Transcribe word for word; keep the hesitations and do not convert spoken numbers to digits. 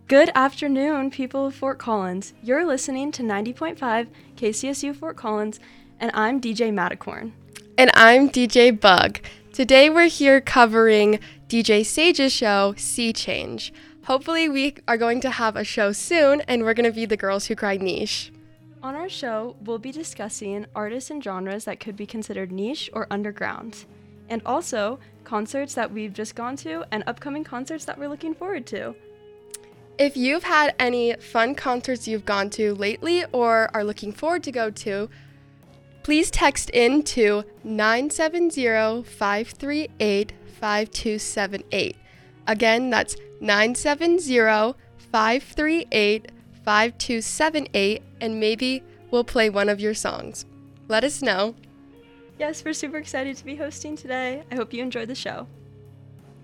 Good afternoon, people of Fort Collins. You're listening to ninety point five K C S U Fort Collins, and I'm D J Matacorn. And I'm D J Bug. Today we're here covering D J Sage's show, Sea Change. Hopefully we are going to have a show soon, and we're going to be the girls who cry niche. On our show, we'll be discussing artists and genres that could be considered niche or underground, and also concerts that we've just gone to and upcoming concerts that we're looking forward to. If you've had any fun concerts you've gone to lately or are looking forward to go to, please text in to nine seven zero, five three eight, five two seven eight. Again, that's nine seven zero, five three eight, five two seven eight, and maybe we'll play one of your songs. Let us know. Yes, we're super excited to be hosting today. I hope you enjoyed the show.